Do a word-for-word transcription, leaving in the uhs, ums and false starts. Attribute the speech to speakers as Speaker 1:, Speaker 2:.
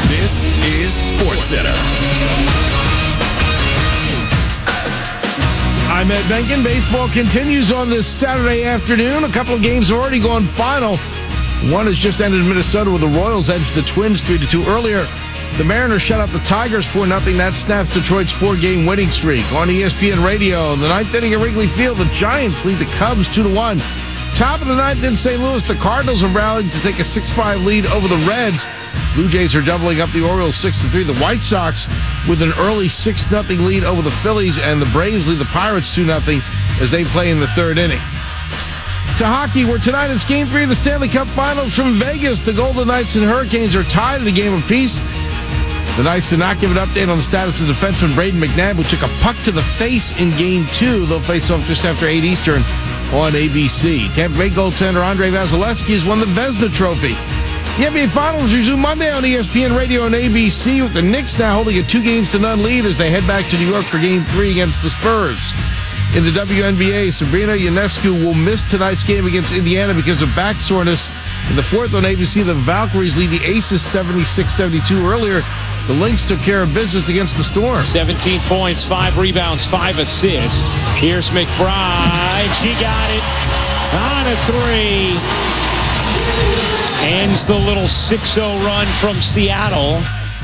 Speaker 1: This is SportsCenter.
Speaker 2: I'm Ed Benkin. Baseball continues on this Saturday afternoon. A couple of games have already gone final. One has just ended in Minnesota with the Royals edged the Twins three to two earlier. The Mariners shut out the Tigers four nothing. That snaps Detroit's four-game winning streak. On E S P N Radio, in the ninth inning at Wrigley Field, the Giants lead the Cubs two to one. Top of the ninth in Saint Louis, the Cardinals are rallying to take a six five lead over the Reds. Blue Jays are doubling up the Orioles six to three. The White Sox with an early six nothing lead over the Phillies, and the Braves lead the Pirates two nothing as they play in the third inning. To hockey, where tonight it's Game three of the Stanley Cup Finals from Vegas. The Golden Knights and Hurricanes are tied at a game apiece. The Knights did not give an update on the status of defenseman Braden McNabb, who took a puck to the face in Game two. They'll face off just after eight Eastern on A B C. Tampa Bay goaltender Andrei Vasilevsky has won the Vezina Trophy. The N B A Finals resume Monday on E S P N Radio and A B C, with the Knicks now holding a two games to none lead as they head back to New York for Game three against the Spurs. In the W N B A, Sabrina Ionescu will miss tonight's game against Indiana because of back soreness. In the fourth on A B C, the Valkyries lead the Aces seventy-six seventy-two. Earlier, the Lynx took care of business against the Storm.
Speaker 3: seventeen points, five rebounds, five assists. Here's McBride. She got it on a three. Ends the little six oh run from Seattle.